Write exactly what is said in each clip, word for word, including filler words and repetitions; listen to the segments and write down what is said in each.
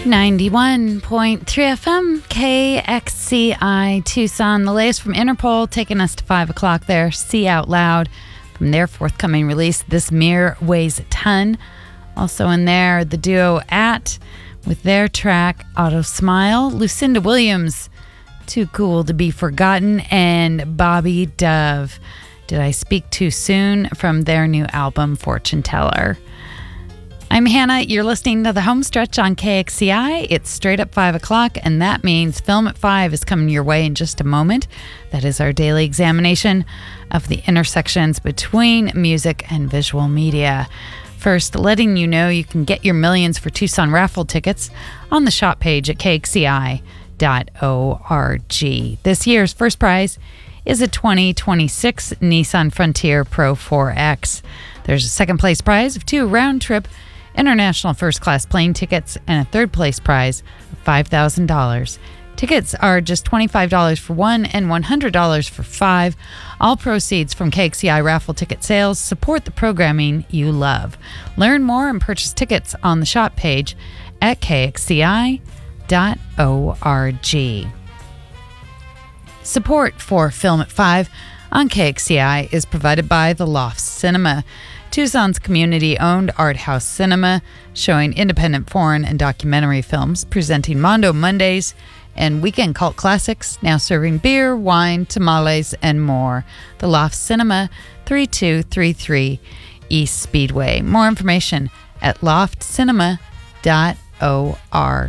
ninety-one point three F M, K X C I Tucson. The latest from Interpol, taking us to five o'clock there. See Out Loud from their forthcoming release, This Mirror Weighs a Ton. Also in there, the duo At with their track Auto Smile. Lucinda Williams, Too Cool to Be Forgotten. And Bobby Dove, Did I Speak Too Soon, from their new album Fortune Teller. I'm Hannah. You're listening to The Home Stretch on K X C I. It's straight up five o'clock, and that means Film at five is coming your way in just a moment. That is our daily examination of the intersections between music and visual media. First, letting you know you can get your millions for Tucson raffle tickets on the shop page at K X C I dot org. This year's first prize is a twenty twenty-six Nissan Frontier Pro four X. There's a second place prize of two round-trip international first-class plane tickets and a third-place prize of five thousand dollars. Tickets are just twenty-five dollars for one and one hundred dollars for five. All proceeds from K X C I raffle ticket sales support the programming you love. Learn more and purchase tickets on the shop page at K X C I dot org. Support for Film at five on K X C I is provided by The Loft Cinema, Tucson's community-owned art house cinema, showing independent foreign and documentary films, presenting Mondo Mondays and weekend cult classics, now serving beer, wine, tamales, and more. The Loft Cinema, thirty-two thirty-three East Speedway. More information at loft cinema dot org.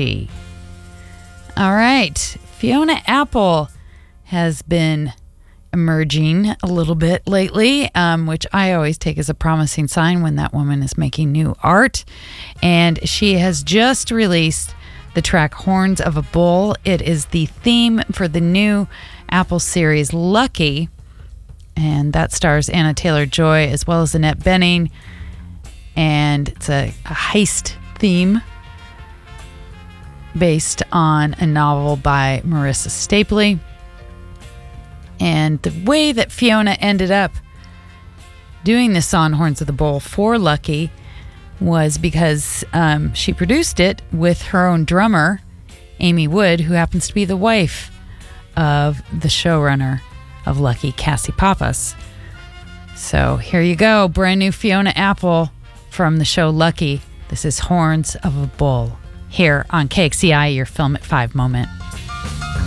All right, Fiona Apple has been emerging a little bit lately, um, which I always take as a promising sign when that woman is making new art. And she has just released the track Horns of a Bull. It is the theme for the new Apple series Lucky, and that stars Anna Taylor-Joy as well as Annette Bening. And it's a, a heist theme based on a novel by Marissa Stapley. And the way that Fiona ended up doing this song, Horns of the Bull, for Lucky was because um, she produced it with her own drummer, Amy Wood, who happens to be the wife of the showrunner of Lucky, Cassie Pappas. So here you go, brand new Fiona Apple from the show Lucky. This is Horns of a Bull here on K X C I, your Film at five moment.